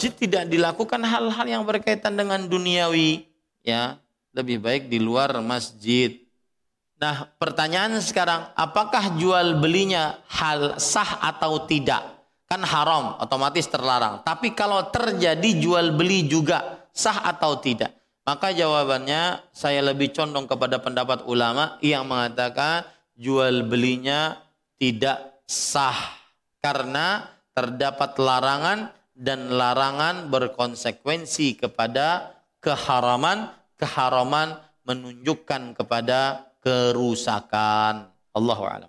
masjid tidak dilakukan hal-hal yang berkaitan dengan duniawi, ya, lebih baik di luar masjid. Nah, pertanyaan sekarang, apakah jual belinya hal sah atau tidak? Kan haram, otomatis terlarang. Tapi kalau terjadi jual beli juga sah atau tidak? Maka jawabannya saya lebih condong kepada pendapat ulama yang mengatakan jual belinya tidak sah karena terdapat larangan, dan larangan berkonsekuensi kepada keharaman. Keharaman menunjukkan kepada kerusakan. Allahu a'lam.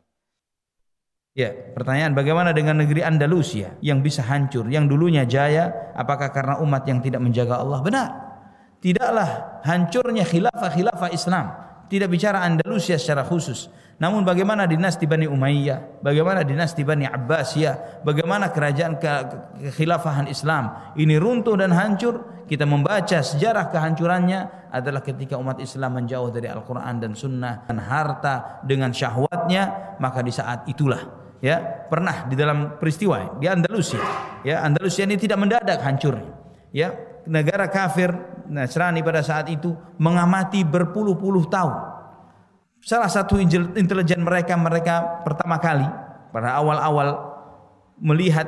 Ya, pertanyaan, bagaimana dengan negeri Andalusia yang bisa hancur, yang dulunya jaya? Apakah karena umat yang tidak menjaga Allah? Benar. Tidaklah hancurnya khilafah Islam. Tidak bicara Andalusia secara khusus. Namun bagaimana dinasti Bani Umayyah, bagaimana dinasti Bani Abbasiyah, bagaimana kerajaan kekhilafahan Islam ini runtuh dan hancur. Kita membaca sejarah kehancurannya adalah ketika umat Islam menjauh dari Al-Quran dan Sunnah dan harta dengan syahwatnya. Maka di saat itulah, ya, pernah di dalam peristiwa di Andalusia, ya, Andalusia ini tidak mendadak hancurnya, ya, negara kafir Nasrani pada saat itu mengamati berpuluh-puluh tahun. Salah satu intelijen mereka pertama kali pada awal-awal melihat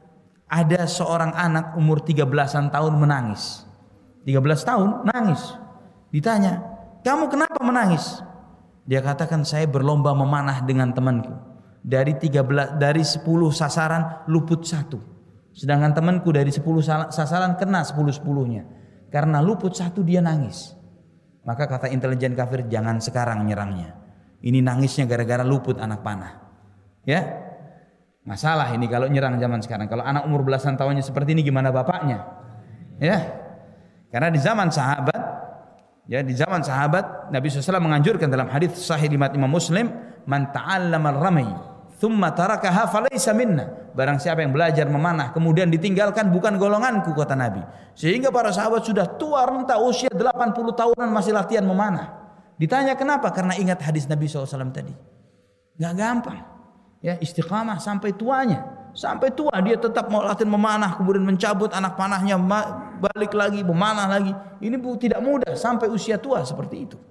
ada seorang anak umur 13-an tahun menangis. 13 tahun nangis. Ditanya, "Kamu kenapa menangis?" Dia katakan, "Saya berlomba memanah dengan temanku. Dari 10 sasaran luput 1. Sedangkan temanku dari 10 sasaran kena 10-10-nya. Karena luput 1 dia nangis." Maka kata intelijen kafir, "Jangan sekarang nyerangnya. Ini nangisnya gara-gara luput anak panah." Ya, masalah ini kalau nyerang zaman sekarang. Kalau anak umur belasan tahunnya seperti ini, gimana bapaknya? Ya, karena di zaman sahabat, ya, di zaman sahabat Nabi SAW menganjurkan dalam hadis sahih riwayat Imam Muslim, "Man ta'allama ar-ramy thumma tarakaha falaysa minna." Barang siapa yang belajar memanah kemudian ditinggalkan, bukan golonganku, kata Nabi. Sehingga para sahabat sudah tua renta usia 80 tahunan masih latihan memanah. Ditanya kenapa? Karena ingat hadis Nabi SAW tadi. Gak gampang, ya, istiqamah sampai tuanya. Sampai tua dia tetap mau latihan memanah, kemudian mencabut anak panahnya, balik lagi memanah lagi. Ini tidak mudah sampai usia tua seperti itu.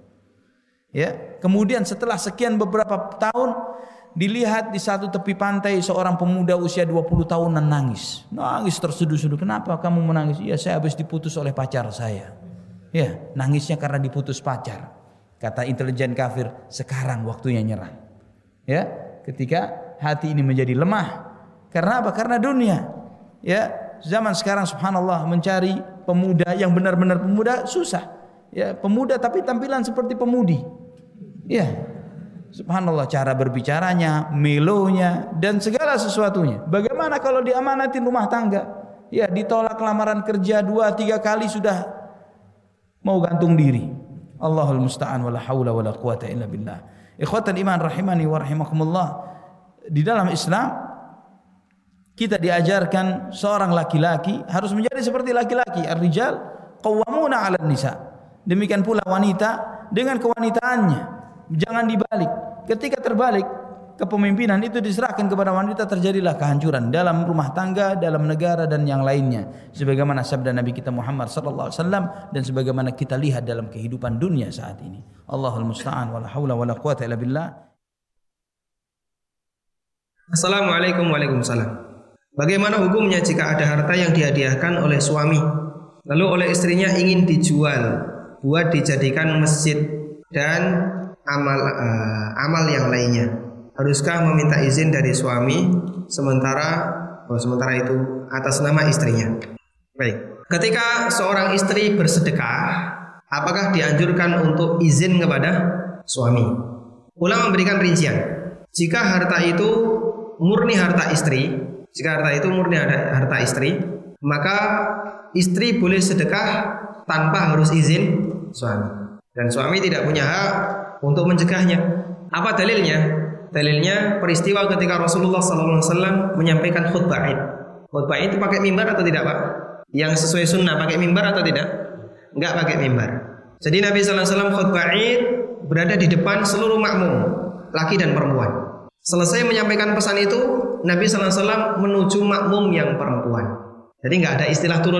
Ya, kemudian setelah sekian beberapa tahun, dilihat di satu tepi pantai seorang pemuda usia 20 tahunan nangis terseduh-seduh. "Kenapa kamu menangis?" "Ya, saya habis diputus oleh pacar saya." Ya, nangisnya karena diputus pacar. Kata intelijen kafir, sekarang waktunya nyerang. Ya, ketika hati ini menjadi lemah. Karena apa? Karena dunia. Ya, zaman sekarang subhanallah mencari pemuda yang benar-benar pemuda susah. Ya, pemuda tapi tampilan seperti pemudi. Ya, subhanallah, cara berbicaranya, melonya, dan segala sesuatunya. Bagaimana kalau diamanatin rumah tangga? Ya, ditolak lamaran kerja 2-3 kali sudah mau gantung diri. Allahul musta'an wala haula wala quwata illa billah. Ikhwatal iman rahimani wa rahimakumullah. Di dalam Islam kita diajarkan seorang laki-laki harus menjadi seperti laki-laki. Ar-rijal qawwamuna 'alan nisa. Demikian pula wanita dengan kewanitaannya. Jangan dibalik. Ketika terbalik kepemimpinan itu diserahkan kepada wanita, terjadilah kehancuran dalam rumah tangga, dalam negara dan yang lainnya. Sebagaimana sabda Nabi kita Muhammad sallallahu alaihi wasallam dan sebagaimana kita lihat dalam kehidupan dunia saat ini. Allahul musta'an wala haula wala quwata illa billah. Assalamualaikum. Waalaikumsalam. Bagaimana hukumnya jika ada harta yang dihadiahkan oleh suami lalu oleh istrinya ingin dijual buat dijadikan masjid dan amal yang lainnya, haruskah meminta izin dari suami sementara itu atas nama istrinya? Baik, ketika seorang istri bersedekah, apakah dianjurkan untuk izin kepada suami? Ulama memberikan rincian. Jika harta itu murni harta istri, maka istri boleh sedekah tanpa harus izin suami, dan suami tidak punya hak untuk mencegahnya. Apa dalilnya? Dalilnya peristiwa ketika Rasulullah SAW menyampaikan khutbah Id. Khutbah itu pakai mimbar atau tidak, Pak? Yang sesuai sunnah pakai mimbar atau tidak? Enggak pakai mimbar. Jadi Nabi SAW khutbah Id berada di depan seluruh makmum, laki dan perempuan. Selesai menyampaikan pesan itu, Nabi SAW menuju makmum yang perempuan. Jadi enggak ada istilah turun